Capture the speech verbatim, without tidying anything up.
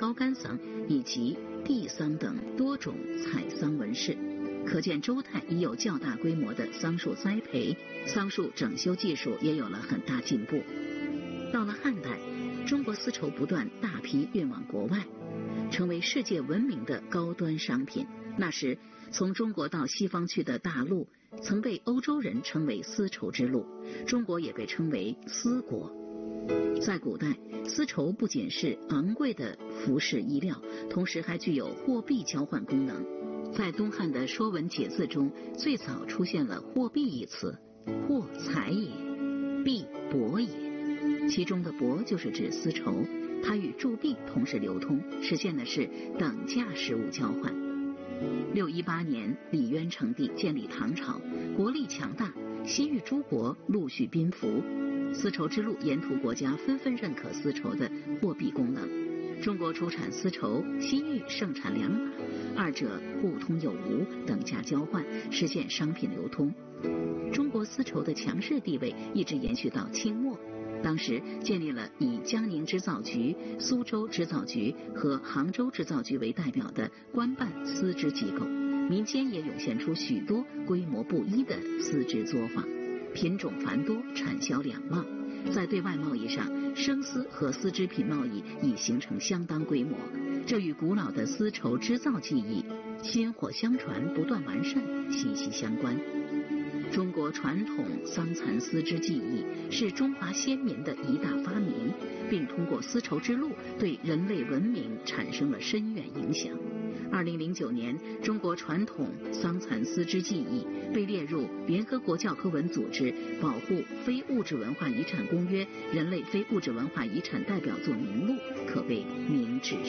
高干桑以及地桑等多种采桑纹饰，可见周代已有较大规模的桑树栽培，桑树整修技术也有了很大进步。到了汉代，中国丝绸不断大批运往国外，成为世界闻名的高端商品。那时从中国到西方去的大路曾被欧洲人称为丝绸之路，中国也被称为丝国。在古代，丝绸不仅是昂贵的服饰衣料，同时还具有货币交换功能。在东汉的《说文解字》中，最早出现了货币一词，货财也，币帛也，其中的帛就是指丝绸，它与铸币同时流通，实现的是等价实物交换。六一八年，李渊成帝，建立唐朝，国力强大，西域诸国陆续宾服，丝绸之路沿途国家纷纷认可丝绸的货币功能。中国出产丝绸，西域盛产良马，二者互通有无，等价交换，实现商品流通。中国丝绸的强势地位一直延续到清末，当时建立了以江宁织造局、苏州织造局和杭州织造局为代表的官办丝织机构，民间也涌现出许多规模不一的丝织作坊，品种繁多，产销两旺。在对外贸易上，生丝和丝织品贸易已形成相当规模，这与古老的丝绸织造技艺薪火相传、不断完善息息相关。中国传统桑蚕丝织技艺是中华先民的一大发明，并通过丝绸之路对人类文明产生了深远影响。二零零九年，中国传统桑蚕丝织技艺被列入联合国教科文组织保护非物质文化遗产公约人类非物质文化遗产代表作名录，可谓名至